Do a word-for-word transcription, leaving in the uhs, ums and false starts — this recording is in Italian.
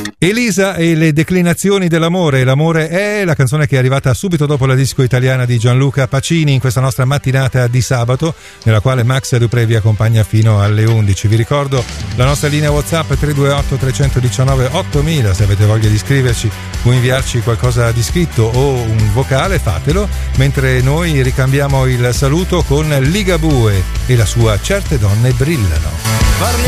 Elisa e le declinazioni dell'amore. L'amore è la canzone che è arrivata subito dopo la disco italiana di Gianluca Pacini in questa nostra mattinata di sabato, nella quale Max Dupré vi accompagna fino alle undici. Vi ricordo la nostra linea WhatsApp tre due otto tre uno nove ottomila, se avete voglia di scriverci o inviarci qualcosa di scritto o un vocale, fatelo, mentre noi ricambiamo il saluto con Ligabue e la sua Certe donne brillano.